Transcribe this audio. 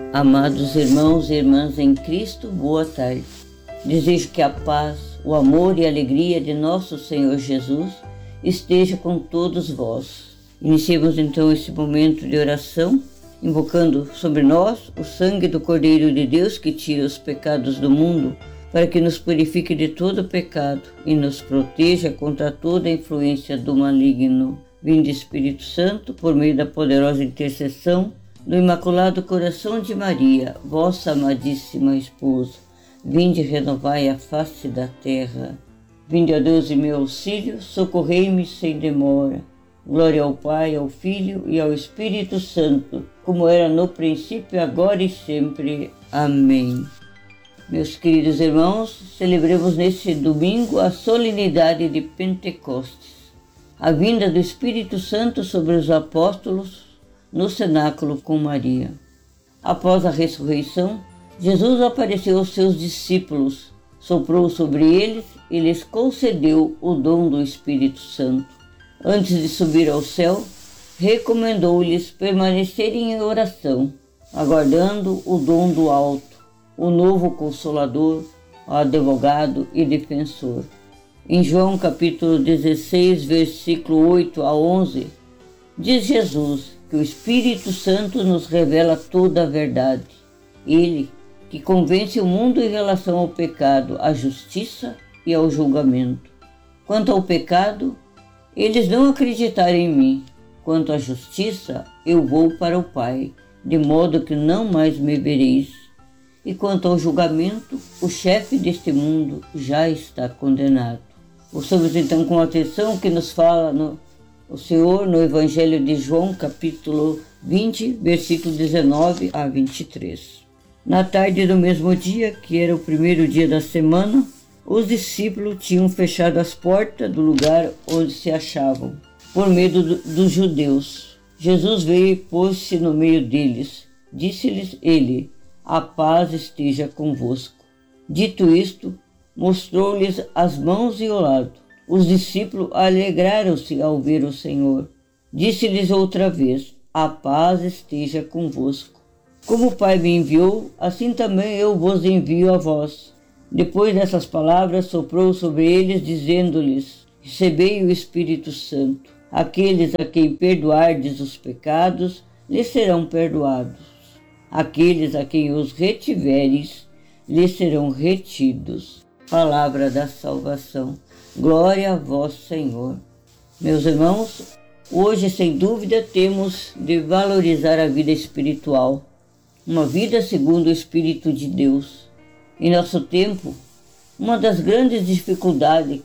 Amados irmãos e irmãs em Cristo, boa tarde. Desejo que a paz, o amor e a alegria de nosso Senhor Jesus esteja com todos vós. Iniciemos então esse momento de oração, invocando sobre nós o sangue do Cordeiro de Deus que tira os pecados do mundo, para que nos purifique de todo pecado e nos proteja contra toda a influência do maligno. Vinde, Espírito Santo, por meio da poderosa intercessão do Imaculado Coração de Maria, vossa amadíssima esposa. Vinde, renovai a face da terra. Vinde, ó Deus, em meu auxílio, socorrei-me sem demora. Glória ao Pai, ao Filho e ao Espírito Santo, como era no princípio, agora e sempre. Amém. Meus queridos irmãos, celebremos neste domingo a solenidade de Pentecostes, a vinda do Espírito Santo sobre os apóstolos no cenáculo com Maria. Após a ressurreição, Jesus apareceu aos seus discípulos, soprou sobre eles e lhes concedeu o dom do Espírito Santo. Antes de subir ao céu, recomendou-lhes permanecerem em oração, aguardando o dom do alto, o novo Consolador, o advogado e defensor. Em João capítulo 16, versículo 8 a 11, diz Jesus que o Espírito Santo nos revela toda a verdade. Ele que convence o mundo em relação ao pecado, à justiça e ao julgamento. Quanto ao pecado, eles não acreditaram em mim. Quanto à justiça, eu vou para o Pai, de modo que não mais me vereis. E quanto ao julgamento, o chefe deste mundo já está condenado. Ouçamos então com atenção o que nos fala o Senhor no Evangelho de João, capítulo 20, versículo 19 a 23. Na tarde do mesmo dia, que era o primeiro dia da semana, os discípulos tinham fechado as portas do lugar onde se achavam, por medo dos judeus. Jesus veio e pôs-se no meio deles. Disse-lhes ele: a paz esteja convosco. Dito isto, mostrou-lhes as mãos e o lado. Os discípulos alegraram-se ao ver o Senhor. Disse-lhes outra vez: a paz esteja convosco. Como o Pai me enviou, assim também eu vos envio a vós. Depois dessas palavras, soprou sobre eles, dizendo-lhes: recebei o Espírito Santo. Aqueles a quem perdoardes os pecados, lhes serão perdoados. Aqueles a quem os retiveres, lhes serão retidos. Palavra da salvação. Glória a vós, Senhor. Meus irmãos, hoje, sem dúvida, temos de valorizar a vida espiritual, uma vida segundo o Espírito de Deus. Em nosso tempo, uma das grandes dificuldades